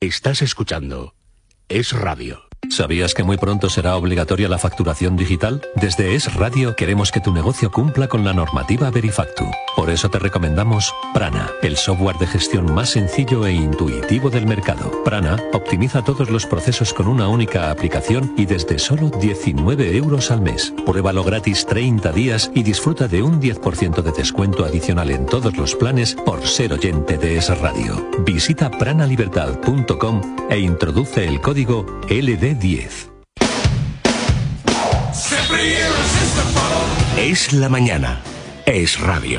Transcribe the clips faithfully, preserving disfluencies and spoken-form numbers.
Estás escuchando Es Radio. ¿Sabías que muy pronto será obligatoria la facturación digital? Desde Es Radio queremos que tu negocio cumpla con la normativa Verifactu. Por eso te recomendamos Prana, el software de gestión más sencillo e intuitivo del mercado. Prana optimiza todos los procesos con una única aplicación y desde solo diecinueve euros al mes. Pruébalo gratis treinta días y disfruta de un diez por ciento de descuento adicional en todos los planes por ser oyente de Es Radio. Visita pranalibertad punto com e introduce el código L D diez. Es la mañana. Es Radio.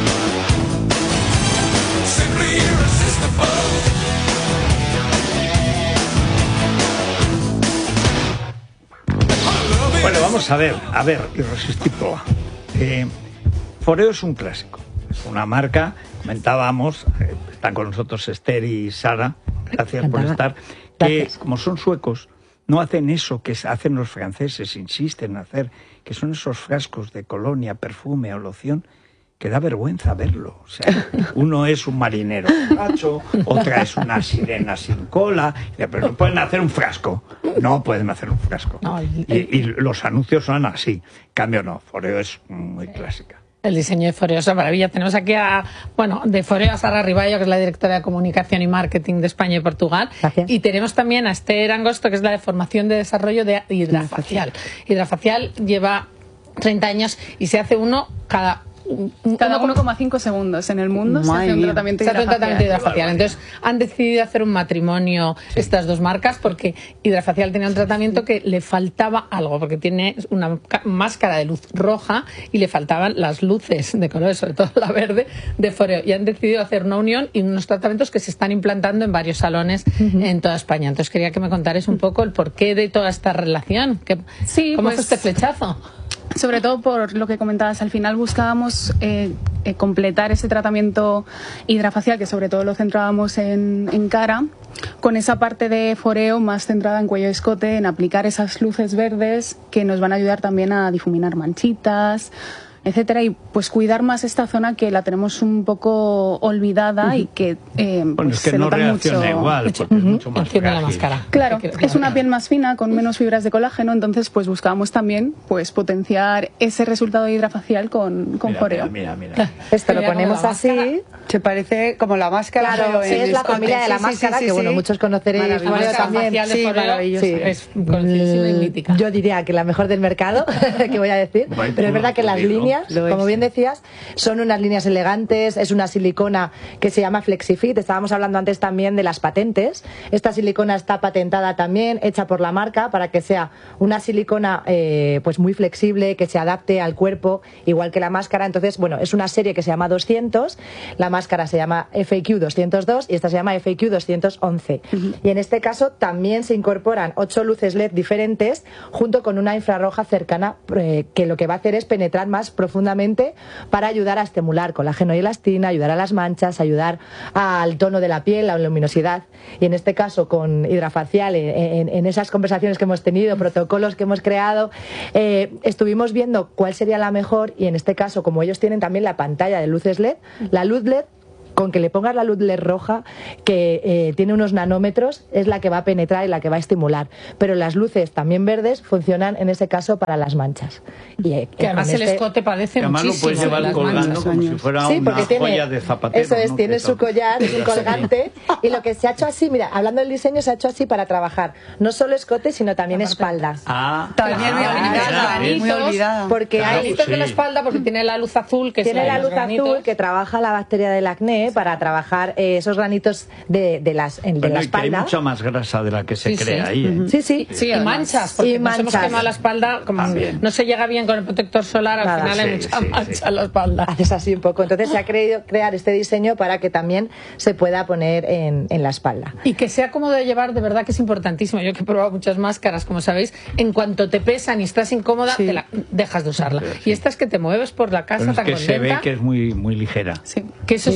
Bueno, vamos a ver, a ver, Irresistible. Eh, Foreo es un clásico, es una marca, comentábamos, eh, están con nosotros Esther y Sara, gracias por estar, que como son suecos, no hacen eso que hacen los franceses, insisten en hacer, que son esos frascos de colonia, perfume o loción, que da vergüenza verlo. O sea, uno es un marinero borracho, otra es una sirena sin cola, pero no pueden hacer un frasco. No pueden hacer un frasco. No, el, el, y, y los anuncios son así. Cambio no, Foreo es muy clásica. El diseño de Foreo es una maravilla. Tenemos aquí a, bueno, de Foreo a Sara Riballo, que es la directora de Comunicación y Marketing de España y Portugal. Gracias. Y tenemos también a Esther Angosto, que es la de Formación de Desarrollo de Hidrafacial. Hidrafacial lleva treinta años y se hace uno cada... Cada uno coma cinco segundos en el mundo se hace un tratamiento se hace un tratamiento hidrafacial. hidrafacial. Entonces han decidido hacer un matrimonio sí. estas dos marcas porque Hidrafacial tenía un tratamiento que le faltaba algo, porque tiene una máscara de luz roja y le faltaban las luces de colores, sobre todo la verde, de Foreo. Y han decidido hacer una unión y unos tratamientos que se están implantando en varios salones uh-huh. en toda España. Entonces quería que me contarais un poco el porqué de toda esta relación. Que, sí, ¿Cómo pues... fue este flechazo? Sobre todo por lo que comentabas, al final buscábamos eh, eh, completar ese tratamiento hidrafacial, que sobre todo lo centrábamos en, en cara, con esa parte de Foreo más centrada en cuello y escote, en aplicar esas luces verdes que nos van a ayudar también a difuminar manchitas, etcétera, y pues cuidar más esta zona que la tenemos un poco olvidada uh-huh. y que eh, bueno, pues es que se no nota reacciona mucho igual porque uh-huh. es mucho más frágil. La máscara. Claro, es una piel más fina con menos fibras de colágeno, entonces pues buscábamos también pues potenciar ese resultado hidrafacial con, con mira, Foreo. Mira, mira, mira. Esto lo ponemos así, se parece como la máscara. Claro, sí, es la familia de la sí, máscara sí, sí, que bueno, sí. muchos conoceréis. La máscara facial de Foreo sí, es conocidísima y mítica. Yo diría que la mejor del mercado, que voy a decir, bueno, pero es verdad que las líneas, como bien decías, son unas líneas elegantes, es una silicona que se llama FlexiFit. Estábamos hablando antes también de las patentes. Esta silicona está patentada también, hecha por la marca, para que sea una silicona eh, pues muy flexible, que se adapte al cuerpo, igual que la máscara. Entonces, bueno, es una serie que se llama doscientos, la máscara se llama F A Q doscientos dos y esta se llama F A Q doscientos once. Uh-huh. Y en este caso también se incorporan ocho luces L E D diferentes, junto con una infrarroja cercana, eh, que lo que va a hacer es penetrar más profundamente para ayudar a estimular colágeno y elastina, ayudar a las manchas, ayudar al tono de la piel, a la luminosidad. Y en este caso con Hidrafacial, en, en, en esas conversaciones que hemos tenido, protocolos que hemos creado, eh, estuvimos viendo cuál sería la mejor, y en este caso, como ellos tienen también la pantalla de luces L E D, la luz L E D, con que le pongas la luz L E D roja, que eh, tiene unos nanómetros, es la que va a penetrar y la que va a estimular. Pero las luces también verdes funcionan en ese caso para las manchas. Y, eh, que además el este... escote parece además muchísimo. Además lo puedes llevar colgando como si fuera sí, una tiene, joya de zapatero. Eso es, ¿no? tiene que su collar, es un colgante. Y lo que se ha hecho así, mira, hablando del diseño, se ha hecho así para trabajar no solo escote, sino también espalda. Ah, también ah, muy olvidada, granitos, muy olvidada. Porque claro, hay granitos sí. de la espalda, porque tiene la luz azul, que tiene es la, la luz azul que trabaja la bacteria del acné para trabajar eh, esos granitos de, de, las, de bueno, la y espalda. Que hay mucha más grasa de la que se sí, crea sí. ahí. ¿eh? Sí, sí. sí y manchas, porque y nos manchas. hemos quemado la espalda, como También. no se llega bien con el protector solar, al Nada, final sí, hay mucha sí, mancha sí. en la espalda. Haces así un poco. Entonces se ha querido crear este diseño para que también se pueda poner en, en la espalda. Y que sea cómodo de llevar, de verdad que es importantísimo. Yo que he probado muchas máscaras, como sabéis, en cuanto te pesan y estás incómoda, sí. te la, dejas de usarla. Sí. Y esta es que te mueves por la casa Pero es tan que contenta. se ve que es muy, muy ligera. Sí. Que eso sí. es y además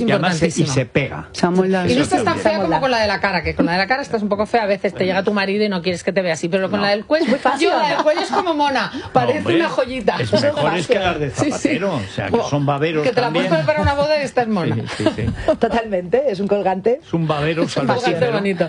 y se pega. Y no estás tan fea como con la de la cara, que con la de la cara estás un poco fea, a veces te llega tu marido y no quieres que te vea así, pero con no. la del cuello, muy fácil. Yo, la del cuello es como mona, parece no, una joyita. Es mejor es que las de Zapatero, sí, sí. o sea, que son baberos. Que te también. la puedes poner para una boda y estás mona. Sí, sí, sí. Totalmente, es un colgante. Es un babero salvaje. bonito.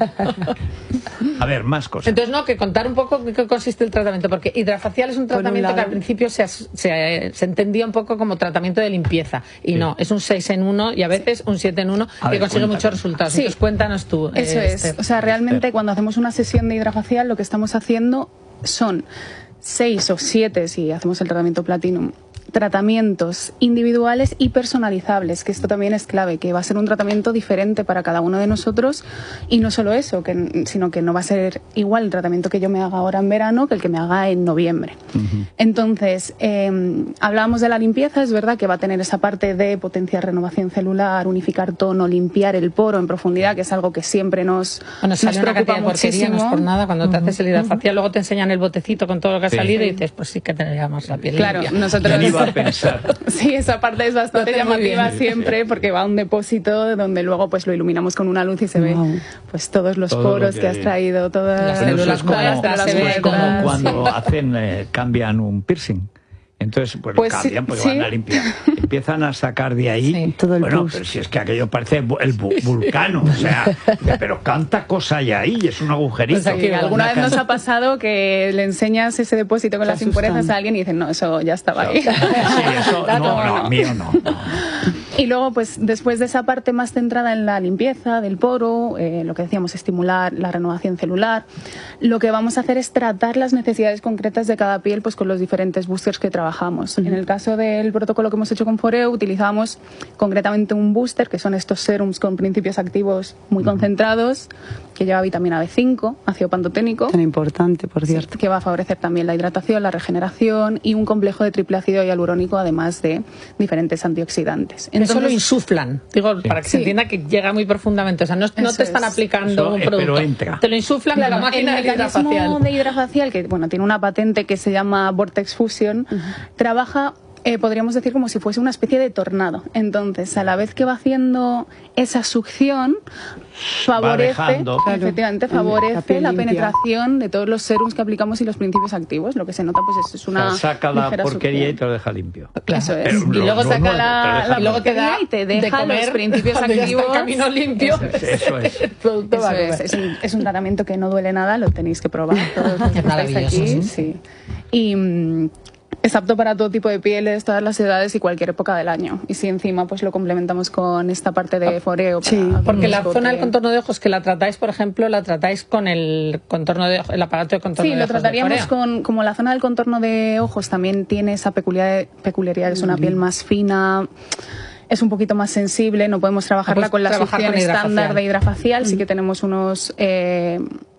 A ver, más cosas. Entonces, no, que contar un poco qué consiste el tratamiento, porque hidrafacial es un tratamiento un que al principio se, se, se entendía un poco como tratamiento de limpieza, y sí. no, es un seis en uno y a veces un siete en uno que ver, consigue muchos resultados. Sí. Entonces, cuéntanos tú. Eso eh, es, este. o sea, realmente cuando hacemos una sesión de hidrafacial lo que estamos haciendo son seis o siete, si hacemos el tratamiento Platinum, tratamientos individuales y personalizables, que esto también es clave, que va a ser un tratamiento diferente para cada uno de nosotros, y no solo eso, que, sino que no va a ser igual el tratamiento que yo me haga ahora en verano que el que me haga en noviembre. Uh-huh. Entonces, eh, hablábamos de la limpieza, es verdad que va a tener esa parte de potenciar renovación celular, unificar tono, limpiar el poro en profundidad, que es algo que siempre nos, bueno, nos preocupa muchísimo. No es por nada, cuando uh-huh. te haces el hidrafacial, uh-huh. luego te enseñan el botecito con todo lo que ha sí. salido y dices, pues sí que tendríamos la piel claro, limpia. Nosotros a pensar. Sí, esa parte es bastante llamativa siempre porque va a un depósito donde luego pues lo iluminamos con una luz y se ve wow. pues todos los Todo poros que, que has traído, todas las células cuadradas. Es como cuando hacen eh, cambian un piercing. Entonces, pues, pues lo cambian, pues sí. van a limpiar. Empiezan a sacar de ahí. Sí, todo el bueno, boost. Pero si es que aquello parece el vulcano, o sea, pero canta cosa hay ahí, es un agujerito. Pues aquí, alguna vez nos ha pasado que le enseñas ese depósito con Se las asustan. impurezas a alguien y dicen, no, eso ya estaba ahí. Sí, eso, no, no, no, mío no. no, no. Y luego, pues después de esa parte más centrada en la limpieza del poro, eh, lo que decíamos, estimular la renovación celular, lo que vamos a hacer es tratar las necesidades concretas de cada piel pues con los diferentes boosters que trabajamos. Uh-huh. En el caso del protocolo que hemos hecho con Foreo, utilizamos concretamente un booster, que son estos serums con principios activos muy uh-huh. concentrados, que lleva vitamina B cinco, ácido pantoténico. Tan importante, por cierto. Sí, que va a favorecer también la hidratación, la regeneración y un complejo de triple ácido hialurónico, además de diferentes antioxidantes. Entonces, eso lo insuflan, digo, sí. para que sí. se entienda que llega muy profundamente. O sea, no, no te están es. aplicando eso, un producto, pero entra. te lo insuflan claro, con la máquina el de hidrafacial. de hidrafacial, que bueno, tiene una patente que se llama Vortex Fusion, uh-huh. trabaja... Eh, podríamos decir como si fuese una especie de tornado. Entonces, a la vez que va haciendo esa succión, favorece, dejando, efectivamente, favorece la, la penetración de todos los serums que aplicamos y los principios activos. Lo que se nota, pues, es, es una. O sea, saca la porquería succión. Y te lo deja limpio. Claro. Eso es. Pero y luego no, saca no, la, la y luego te da y te deja de comer, los principios activos. El camino limpio. Eso es. Eso es. Eso es. Es, un, es un tratamiento que no duele nada, lo tenéis que probar. Todos los que estáis aquí. Sí. sí. Y. Mm, es apto para todo tipo de pieles, todas las edades y cualquier época del año. Y si encima pues lo complementamos con esta parte de foreo. Sí, porque la zona del contorno de ojos que la tratáis, por ejemplo, la tratáis con el contorno de el aparato de contorno sí, de ojos. Sí, lo trataríamos con, como la zona del contorno de ojos también tiene esa peculiaridad, peculiaridad es una piel más fina. Es un poquito más sensible, no podemos trabajarla no con la succión estándar de hidrafacial, mm. sí que tenemos unos... Eh,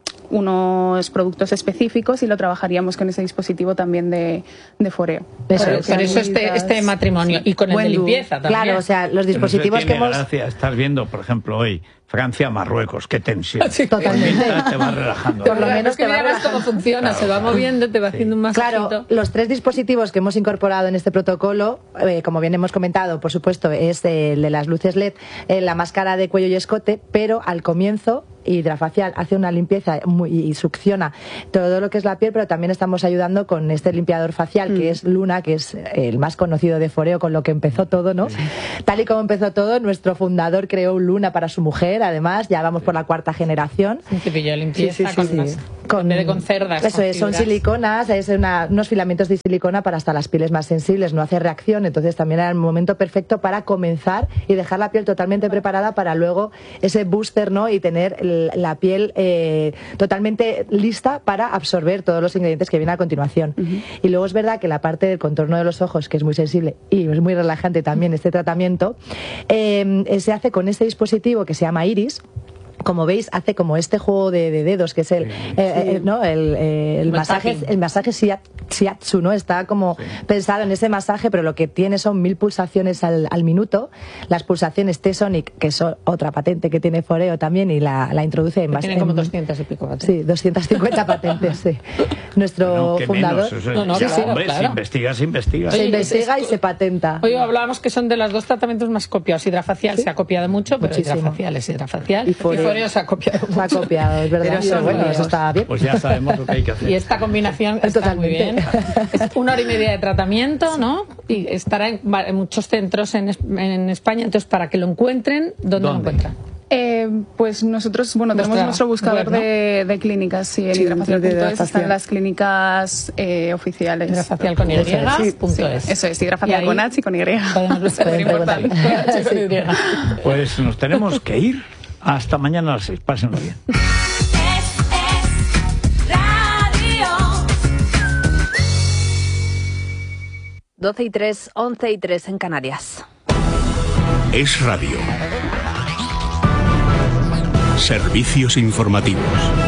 unos productos específicos y lo trabajaríamos con ese dispositivo también de, de foreo. Eso, por, por eso este, este matrimonio y con el de limpieza también. Claro, o sea, los dispositivos que hemos... Gracias, estás viendo, por ejemplo, hoy Francia, Marruecos, qué tensión. Sí, totalmente. Te vas relajando. Por lo menos que veas cómo funciona, claro, se va moviendo, te va sí. haciendo un masajito. Claro, los tres dispositivos que hemos incorporado en este protocolo, eh, como bien hemos comentado, por supuesto, es el de las luces L E D, eh, la máscara de cuello y escote, pero al comienzo hidrafacial hace una limpieza muy, y succiona todo lo que es la piel, pero también estamos ayudando con este limpiador facial, mm. que es Luna, que es el más conocido de Foreo, con lo que empezó todo, ¿no? Sí. Tal y como empezó todo, nuestro fundador creó un Luna para su mujer, además, ya vamos por la cuarta generación. Un cepillo de limpieza sí, sí, sí, con, sí. Más, con, con, con cerdas. Eso con es, son siliconas, es una, unos filamentos de silicona para hasta las pieles más sensibles, no hace reacción, entonces también era el momento perfecto para comenzar y dejar la piel totalmente preparada para luego ese booster, ¿no? Y tener el, la piel eh, totalmente lista para absorber todos los ingredientes que vienen a continuación. Uh-huh. Y luego es verdad que la parte del contorno de los ojos, que es muy sensible y es muy relajante también este tratamiento, eh, se hace con este dispositivo que se llama Iris, como veis, hace como este juego de, de dedos, que es el, sí. eh, eh, ¿no? el, eh, el masaje, el masaje shiatsu, ¿no? Está como sí. pensado en ese masaje, pero lo que tiene son mil pulsaciones al, al minuto. Las pulsaciones T-Sonic, que es otra patente que tiene Foreo también, y la, la introduce en bastante. Tiene como doscientas y pico patentes. Sí, doscientas cincuenta patentes, sí. Nuestro no, fundador. Menos, eso es, no, no, ya, claro, hombre, claro. se investiga, se investiga. Se Oye, investiga es, y se patenta. Hoy hablábamos que son de los dos tratamientos más copiados. Hidrafacial ¿Sí? se ha copiado mucho, pero Muchísimo. hidrafacial es hidrafacial. Y Foreo, y Foreo se ha copiado mucho. Se ha copiado, es verdad. Pero eso, bueno, bueno, eso está bien. Pues ya sabemos lo que hay que hacer. Y esta combinación está Totalmente. muy bien. Es una hora y media de tratamiento, ¿no? Y estará en, en muchos centros en, en España. Entonces, para que lo encuentren, ¿dónde, ¿Dónde? lo encuentran? Eh, pues nosotros, bueno, tenemos Nuestra nuestro buscador web, ¿no? de, de clínicas, sí, en Sí, hidrafacial punto es, hidrafacial. están las clínicas eh, oficiales. Hidrafacial con Y, sí, punto sí, es. Eso es, hidrafacial con H y con Y. Podemos Muy importante. Pues nos tenemos que ir. Hasta mañana a las seis. Pásenlo bien. doce y tres, once y tres en Canarias. Es Radio. Servicios informativos.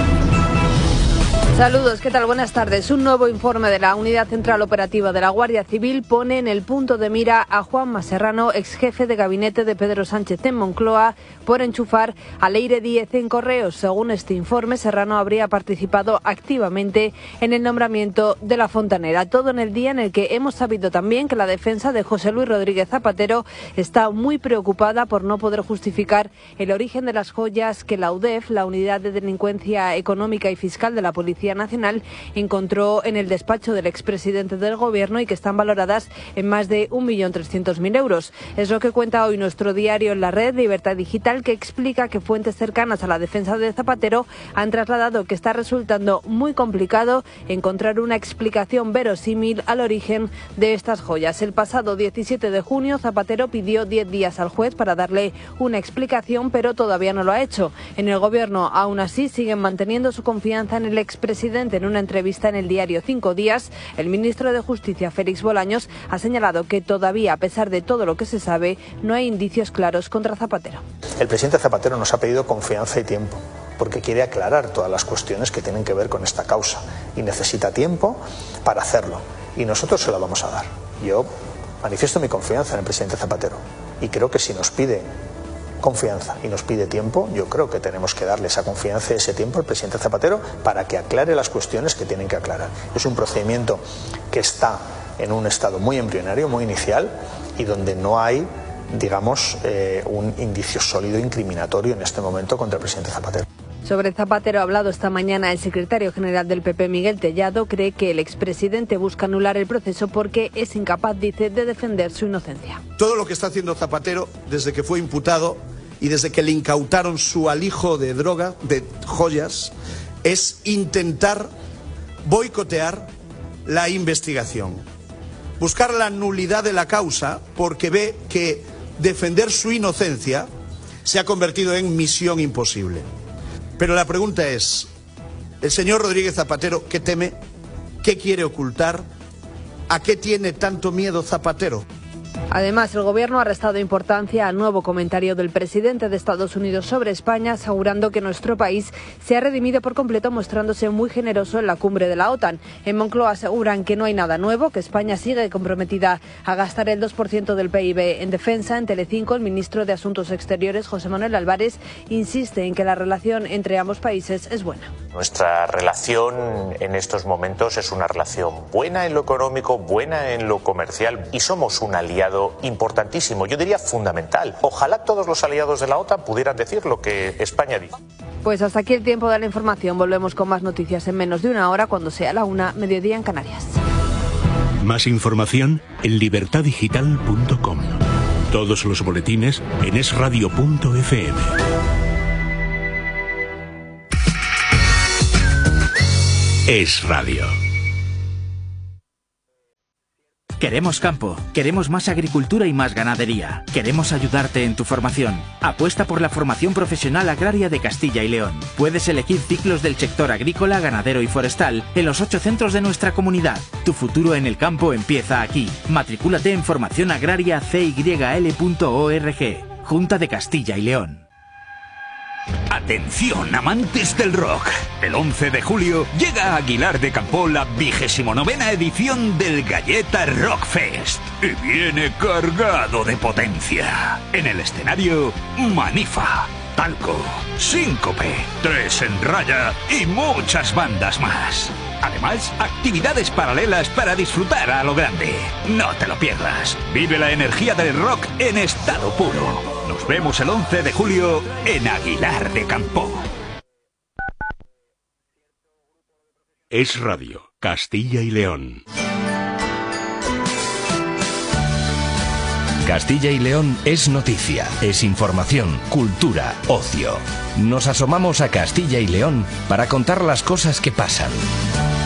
Saludos, ¿qué tal? Buenas tardes. Un nuevo informe de la Unidad Central Operativa de la Guardia Civil pone en el punto de mira a Juanma Serrano, ex jefe de gabinete de Pedro Sánchez en Moncloa, por enchufar a Leire Díez en Correos. Según este informe, Serrano habría participado activamente en el nombramiento de la fontanera. Todo en el día en el que hemos sabido también que la defensa de José Luis Rodríguez Zapatero está muy preocupada por no poder justificar el origen de las joyas que la U D E F, la Unidad de Delincuencia Económica y Fiscal de la Policía Nacional, encontró en el despacho del expresidente del Gobierno y que están valoradas en más de un millón trescientos mil euros. Es lo que cuenta hoy nuestro diario en la red Libertad Digital, que explica que fuentes cercanas a la defensa de Zapatero han trasladado que está resultando muy complicado encontrar una explicación verosímil al origen de estas joyas. El pasado diecisiete de junio, Zapatero pidió diez días al juez para darle una explicación, pero todavía no lo ha hecho. En el Gobierno, aún así, siguen manteniendo su confianza en el expresidente. En una entrevista en el diario Cinco Días, el ministro de Justicia, Félix Bolaños, ha señalado que todavía, a pesar de todo lo que se sabe, no hay indicios claros contra Zapatero. El presidente Zapatero nos ha pedido confianza y tiempo, porque quiere aclarar todas las cuestiones que tienen que ver con esta causa y necesita tiempo para hacerlo. Y nosotros se lo vamos a dar. Yo manifiesto mi confianza en el presidente Zapatero y creo que si nos pide confianza y nos pide tiempo, yo creo que tenemos que darle esa confianza y ese tiempo al presidente Zapatero para que aclare las cuestiones que tienen que aclarar. Es un procedimiento que está en un estado muy embrionario, muy inicial, y donde no hay, digamos, eh, un indicio sólido incriminatorio en este momento contra el presidente Zapatero. Sobre Zapatero ha hablado esta mañana el secretario general del P P, Miguel Tellado. Cree que el expresidente busca anular el proceso porque es incapaz, dice, de defender su inocencia. Todo lo que está haciendo Zapatero desde que fue imputado y desde que le incautaron su alijo de droga, de joyas, es intentar boicotear la investigación. Buscar la nulidad de la causa porque ve que defender su inocencia se ha convertido en misión imposible. Pero la pregunta es, el señor Rodríguez Zapatero, ¿qué teme? ¿Qué quiere ocultar? ¿A qué tiene tanto miedo Zapatero? Además, el Gobierno ha restado importancia al nuevo comentario del presidente de Estados Unidos sobre España, asegurando que nuestro país se ha redimido por completo, mostrándose muy generoso en la cumbre de la OTAN. En Moncloa aseguran que no hay nada nuevo, que España sigue comprometida a gastar el dos por ciento del P I B en defensa. En Telecinco, el ministro de Asuntos Exteriores, José Manuel Álvarez, insiste en que la relación entre ambos países es buena. Nuestra relación en estos momentos es una relación buena en lo económico, buena en lo comercial, y somos un aliado importantísimo, yo diría fundamental. Ojalá todos los aliados de la OTAN pudieran decir lo que España dice. Pues hasta aquí el tiempo de la información. Volvemos con más noticias en menos de una hora, cuando sea la una, mediodía en Canarias. Más información en libertad digital punto com. Todos los boletines en es radio punto efe eme. Es Radio. Queremos campo, queremos más agricultura y más ganadería. Queremos ayudarte en tu formación. Apuesta por la formación profesional agraria de Castilla y León. Puedes elegir ciclos del sector agrícola, ganadero y forestal en los ocho centros de nuestra comunidad. Tu futuro en el campo empieza aquí. Matricúlate en formación agraria c y l punto org. Junta de Castilla y León. Atención, amantes del rock. El once de julio llega a Aguilar de Campoo la vigésimo novena edición del Galleta Rock Fest. Y viene cargado de potencia. En el escenario, Manifa, Talco, Síncope, Tres en Raya y muchas bandas más. Además, actividades paralelas para disfrutar a lo grande. No te lo pierdas. Vive la energía del rock en estado puro. Nos vemos el once de julio en Aguilar de Campoo. Es Radio, Castilla y León. Castilla y León es noticia, es información, cultura, ocio. Nos asomamos a Castilla y León para contar las cosas que pasan.